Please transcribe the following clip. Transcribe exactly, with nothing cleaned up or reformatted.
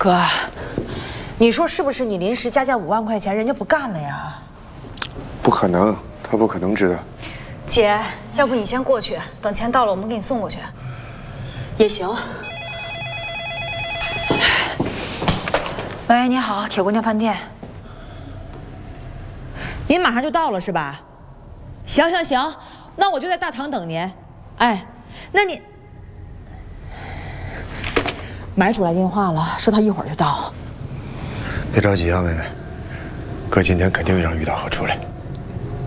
哥，你说是不是？你临时加价五万块钱，人家不干了呀？ 不可能，他不可能知道。 姐，要不你先过去，等钱到了我们给你送过去。 也行。喂，你好，铁姑娘饭店。您马上就到了是吧？行行行，那我就在大堂等您。哎，那你买主来电话了，说他一会儿就到。 别着急啊，妹妹，哥今天肯定让于大河出来。